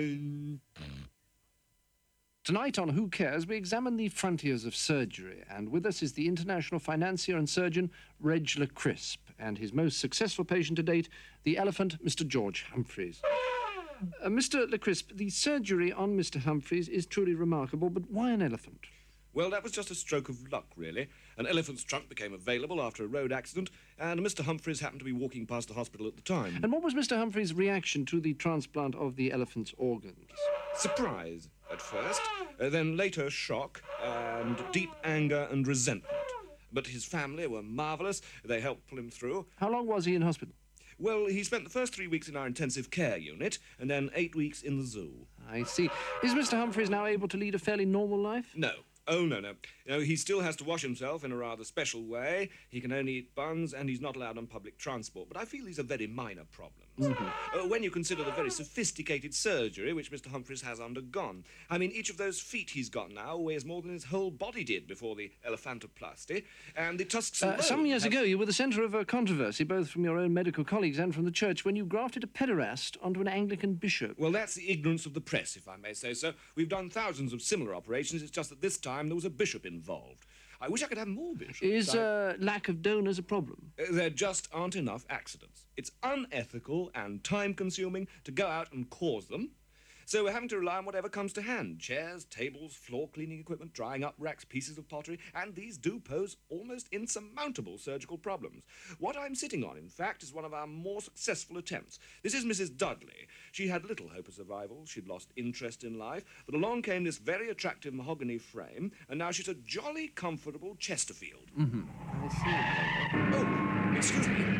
Tonight on Who Cares, we examine the frontiers of surgery, and with us is the international financier and surgeon, Reg Le Crisp, and his most successful patient to date, the elephant, Mr. George Humphreys. Mr. Le Crisp, the surgery on Mr. Humphreys is truly remarkable, but why an elephant? Well, that was just a stroke of luck, really. An elephant's trunk became available after a road accident, and Mr. Humphreys happened to be walking past the hospital at the time. And what was Mr. Humphreys' reaction to the transplant of the elephant's organs? Surprise, at first, then later shock, and deep anger and resentment. But his family were marvellous. They helped pull him through. How long was he in hospital? Well, he spent the first 3 weeks in our intensive care unit, and then 8 weeks in the zoo. I see. Is Mr. Humphreys now able to lead a fairly normal life? No. Oh, no. You know, he still has to wash himself in a rather special way. He can only eat buns, and he's not allowed on public transport. But I feel these are very minor problems. When you consider the very sophisticated surgery which Mr. Humphreys has undergone. I mean, each of those feet he's got now weighs more than his whole body did before the elephantoplasty, and the tusks alone Some years ago, you were the centre of a controversy, both from your own medical colleagues and from the church, when you grafted a pederast onto an Anglican bishop. Well, that's the ignorance of the press, if I may say so. We've done thousands of similar operations. It's just that this time there was a bishop involved. I wish I could have more bishops. Is lack of donors a problem? There just aren't enough accidents. It's unethical and time-consuming to go out and cause them. So we're having to rely on whatever comes to hand. Chairs, tables, floor-cleaning equipment, drying-up racks, pieces of pottery, and these do pose almost insurmountable surgical problems. What I'm sitting on, in fact, is one of our more successful attempts. This is Mrs. Dudley. She had little hope of survival. She'd lost interest in life, but along came this very attractive mahogany frame, and now she's a jolly comfortable Chesterfield. I see. Oh, excuse me.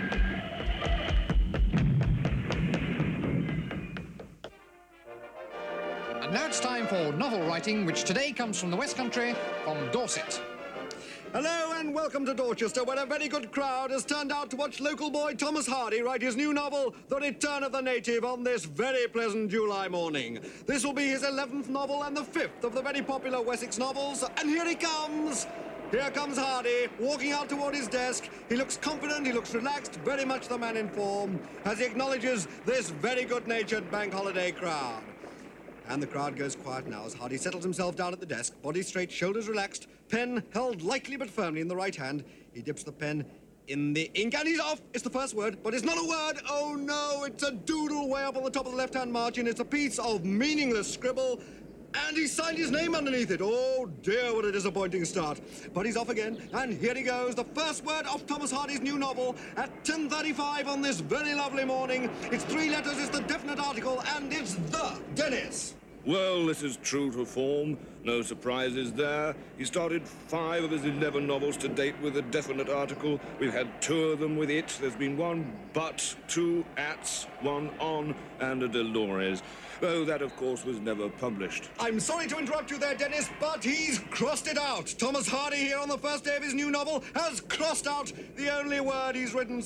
And now it's time for novel writing, which today comes from the West Country, from Dorset. Hello and welcome to Dorchester, where a very good crowd has turned out to watch local boy Thomas Hardy write his new novel, The Return of the Native, on this very pleasant July morning. This will be his 11th novel and the 5th of the very popular Wessex novels, and here he comes! Here comes Hardy, walking out toward his desk. He looks confident, he looks relaxed, very much the man in form, as he acknowledges this very good-natured bank holiday crowd. And the crowd goes quiet now as Hardy settles himself down at the desk, body straight, shoulders relaxed, pen held lightly but firmly in the right hand. He dips the pen in the ink, and he's off! It's the first word, but it's not a word! Oh no, it's a doodle way up on the top of the left-hand margin. It's a piece of meaningless scribble, and he signed his name underneath it. Oh dear, what a disappointing start. But he's off again, and here he goes. The first word of Thomas Hardy's new novel at 10:35 on this very lovely morning. It's 3 letters, it's the definite article, and it's the Dennis. Well, this is true to form. No surprises there. He started 5 of his 11 novels to date with a definite article. We've had 2 of them with it. There's been 1 but, 2 ats, 1 on, and a Dolores. Oh, that, of course, was never published. I'm sorry to interrupt you there, Dennis, but he's crossed it out. Thomas Hardy here on the first day of his new novel has crossed out the only word he's written